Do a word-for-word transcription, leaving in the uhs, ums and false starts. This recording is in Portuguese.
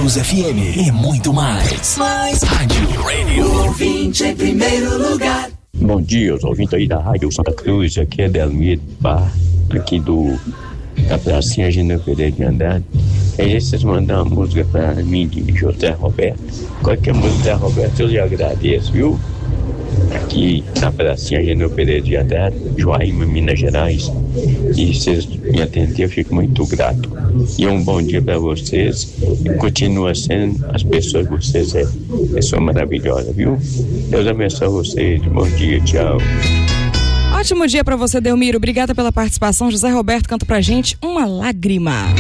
News F M e muito mais. Mais Rádio Radio. O ouvinte em primeiro lugar. Bom dia, os ouvintes aí da Rádio Santa Cruz. Aqui é Delmiro Bar, aqui do da Pracinha Gina Pereira de Andrade. Aí vocês mandam uma música pra mim de José Roberto. Qualquer música de José Roberto eu lhe agradeço, viu? Aqui na Pracinha Gina Pereira de Andrade, Joaíma, Minas Gerais. E vocês me atenderem, eu fico muito grato. E um bom dia para vocês. Continua sendo as pessoas que vocês é pessoa maravilhosa, viu? Deus abençoe vocês. Bom dia, tchau. Ótimo dia para você, Delmiro. Obrigada pela participação. José Roberto canta pra gente Uma Lágrima.